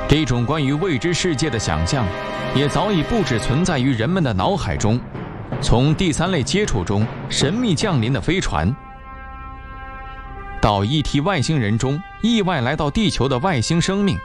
这种关于未知世界的想象，也早已不只存在于人们的脑海中。从第三类接触中神秘降临的飞船，到ET外星人中意外来到地球的外星生命，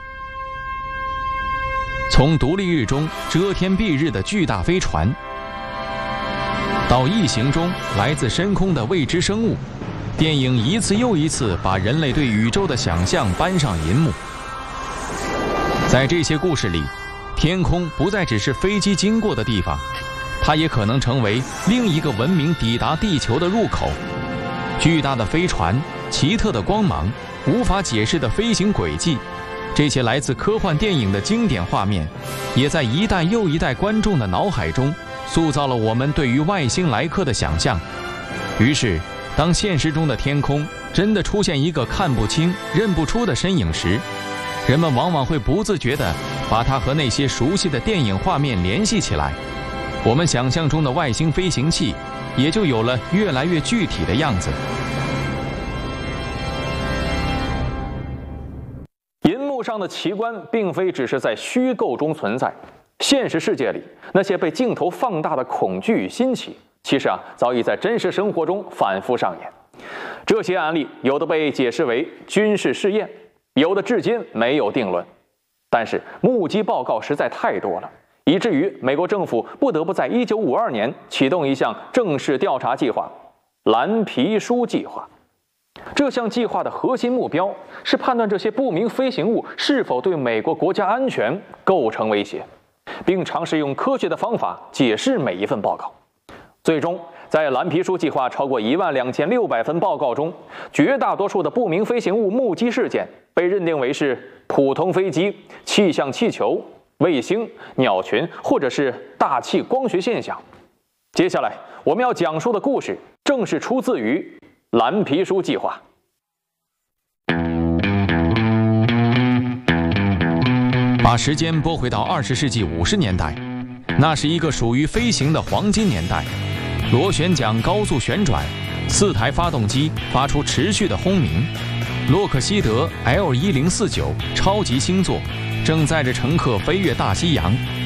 从独立日中遮天蔽日的巨大飞船，到异形中来自深空的未知生物，电影一次又一次把人类对宇宙的想象搬上银幕。在这些故事里，天空不再只是飞机经过的地方，它也可能成为另一个文明抵达地球的入口。巨大的飞船、奇特的光芒、无法解释的飞行轨迹，这些来自科幻电影的经典画面，也在一代又一代观众的脑海中塑造了我们对于外星来客的想象。于是，当现实中的天空真的出现一个看不清、认不出的身影时，人们往往会不自觉地把它和那些熟悉的电影画面联系起来，我们想象中的外星飞行器也就有了越来越具体的样子。 银幕上的奇观并非只是在虚构中存在，现实世界里那些被镜头放大的恐惧与新奇，其实早已在真实生活中反复上演。这些案例有的被解释为军事试验，有的至今没有定论，但是目击报告实在太多了，以至于美国政府不得不在1952年启动一项正式调查计划——蓝皮书计划。这项计划的核心目标是判断这些不明飞行物是否对美国国家安全构成威胁，并尝试用科学的方法解释每一份报告。最终，在蓝皮书计划超过12600份报告中，绝大多数的不明飞行物目击事件被认定为是普通飞机、气象气球、卫星、鸟群或者是大气光学现象。接下来我们要讲述的故事正是出自于蓝皮书计划。 把时间拨回到20世纪50年代，那是一个属于飞行的黄金年代。螺旋桨高速旋转，4台发动机发出持续的轰鸣。洛克希德 L1049超级星座正载着乘客飞越大西洋，